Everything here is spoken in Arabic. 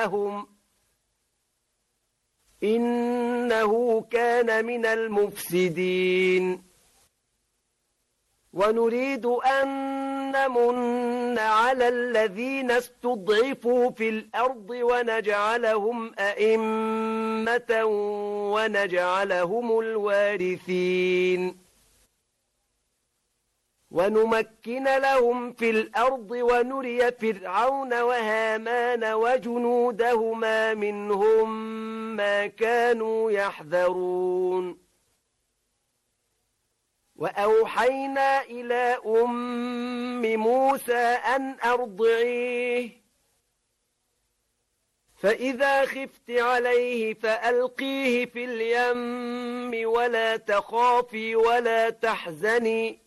معهم إنه كان من المفسدين ونريد أن نمن على الذين استضعفوا في الأرض ونجعلهم أئمة ونجعلهم الوارثين ونمكن لهم في الأرض ونري فرعون وهامان وجنودهما منهم ما كانوا يحذرون وأوحينا إلى أم موسى أن أرضعيه فإذا خفت عليه فألقيه في اليم ولا تخافي ولا تحزني